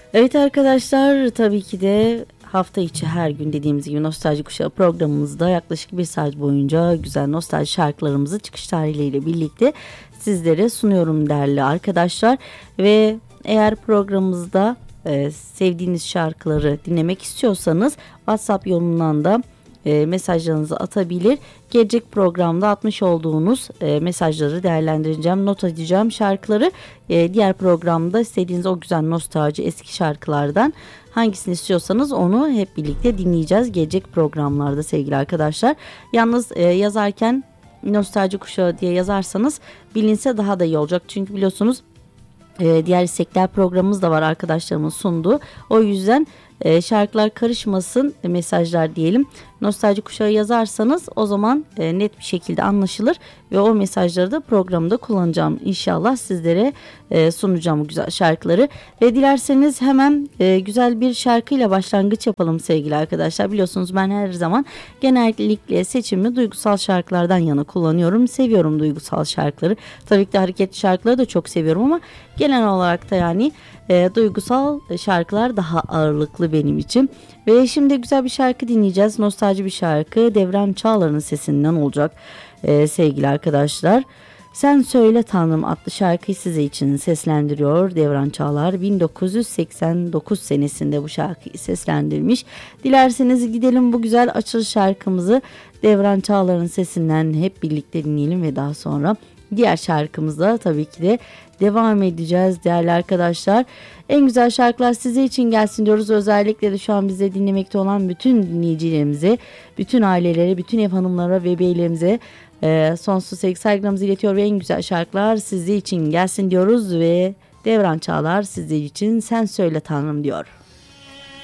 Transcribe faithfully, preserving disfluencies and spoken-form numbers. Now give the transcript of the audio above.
Evet arkadaşlar, tabii ki de hafta içi her gün dediğimiz gibi Nostalji Kuşağı programımızda yaklaşık bir saat boyunca güzel nostalji şarkılarımızı çıkış tarihleriyle birlikte sizlere sunuyorum değerli arkadaşlar. Ve eğer programımızda e, sevdiğiniz şarkıları dinlemek istiyorsanız WhatsApp yolundan da e, mesajlarınızı atabilir. Gelecek programda atmış olduğunuz e, mesajları değerlendireceğim, not edeceğim şarkıları. E, diğer programda istediğiniz o güzel nostalji eski şarkılardan hangisini istiyorsanız onu hep birlikte dinleyeceğiz gelecek programlarda sevgili arkadaşlar. Yalnız e, yazarken nostalji kuşağı diye yazarsanız bilinse daha da iyi olacak. Çünkü biliyorsunuz e, diğer istekler programımız da var arkadaşlarımın sunduğu. O yüzden e, şarkılar karışmasın, e, mesajlar diyelim. Nostalji kuşağı yazarsanız o zaman e, net bir şekilde anlaşılır ve o mesajları da programda kullanacağım. İnşallah sizlere e, sunacağım bu güzel şarkıları. Ve dilerseniz hemen e, güzel bir şarkıyla başlangıç yapalım sevgili arkadaşlar. Biliyorsunuz ben her zaman genellikle seçimi duygusal şarkılardan yana kullanıyorum. Seviyorum duygusal şarkıları. Tabii ki de hareketli şarkıları da çok seviyorum ama genel olarak da yani e, duygusal şarkılar daha ağırlıklı benim için. Ve şimdi güzel bir şarkı dinleyeceğiz. Nostalji bir şarkı. Devran Çağlar'ın sesinden olacak ee, sevgili arkadaşlar. Sen Söyle Tanrım adlı şarkıyı size için seslendiriyor Devran Çağlar. bin dokuz yüz seksen dokuz senesinde bu şarkıyı seslendirmiş. Dilerseniz gidelim bu güzel açılış şarkımızı Devran Çağlar'ın sesinden hep birlikte dinleyelim ve daha sonra diğer şarkımızda tabii ki de devam edeceğiz değerli arkadaşlar. En güzel şarkılar size için gelsin diyoruz. Özellikle de şu an bize dinlemekte olan bütün dinleyicilerimize, bütün ailelere, bütün ev hanımlara ve beylerimize e, sonsuz sevgi saygılarımızı iletiyor ve en güzel şarkılar size için gelsin diyoruz ve Devran Çağlar sizler için Sen Söyle Tanrım diyor.